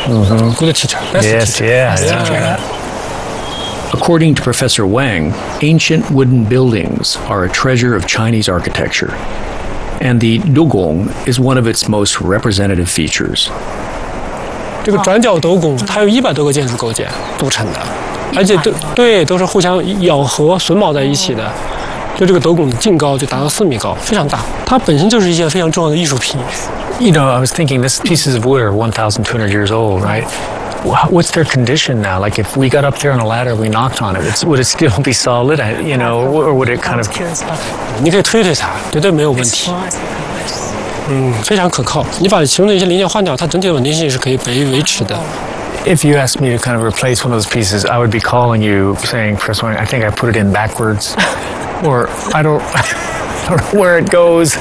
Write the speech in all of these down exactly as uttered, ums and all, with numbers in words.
Mm-hmm. Good teacher. Best yes, teacher. yeah, Best yeah. teacher. According to Professor Wang, ancient wooden buildings are a treasure of Chinese architecture, and the dugong is one of its most representative features. 这个转角斗拱，它有一百多个建筑构件组成的，而且都对都是互相咬合榫卯在一起的。就这个斗拱的净高就达到四米高，非常大。它本身就是一件非常重要的艺术品。 You know, I was thinking, this pieces of wood are one thousand two hundred years old, right? What's their condition now? Like, if we got up there on a ladder, we knocked on it, would it still be solid? You know, or would it kind of? 你可以推推它，绝对没有问题。嗯，非常可靠。你把其中的一些零件换掉，它整体的稳定性是可以被维持的。 If you asked me to kind of replace one of those pieces, I would be calling you saying, Professor Wang, I think I put it in backwards, or I don't, I don't know where it goes.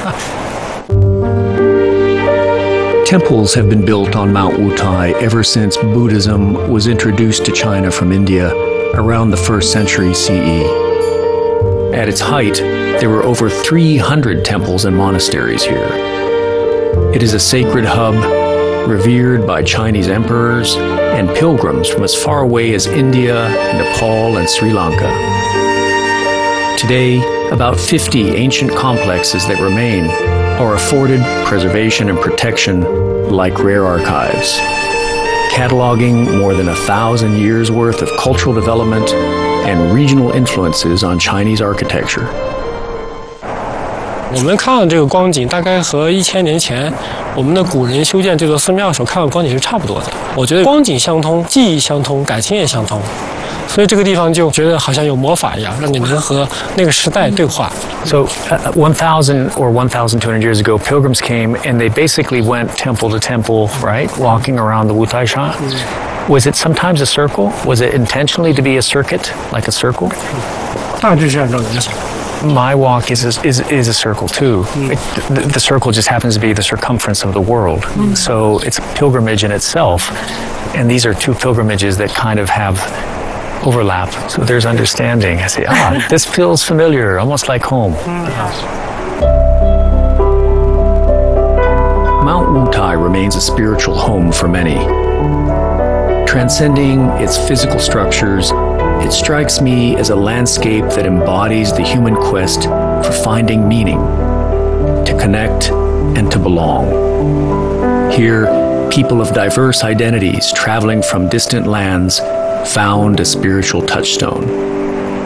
Temples have been built on Mount Wutai ever since Buddhism was introduced to China from India around the first century C E. At its height, there were over three hundred temples and monasteries here. It is a sacred hub, revered by Chinese emperors and pilgrims from as far away as India, Nepal, and Sri Lanka. Today, about fifty ancient complexes that remain are afforded preservation and protection like rare archives, cataloging more than a thousand years' worth of cultural development and regional influences on Chinese architecture. 我们看到这个光景，大概和一千年前我们的古人修建这座寺庙时候看到光景是差不多的。我觉得光景相通，记忆相通，感情也相通，所以这个地方就觉得好像有魔法一样，让你能和那个时代对话。 So, uh, one thousand or one thousand two hundred years ago, pilgrims came and they basically went temple to temple, right, walking around the Wutai Shan. Was it sometimes a circle? Was it intentionally to be a circuit, like a circle? 大致是按照人想。 My walk is a, is is a circle too. Mm. It, the, the circle just happens to be the circumference of the world. Mm. So it's a pilgrimage in itself, and these are two pilgrimages that kind of have overlap. So there's understanding. I say, ah, this feels familiar, almost like home. Mm. Mount Wutai remains a spiritual home for many. Transcending its physical structures, it strikes me as a landscape that embodies the human quest for finding meaning, to connect, and to belong. Here, people of diverse identities traveling from distant lands found a spiritual touchstone.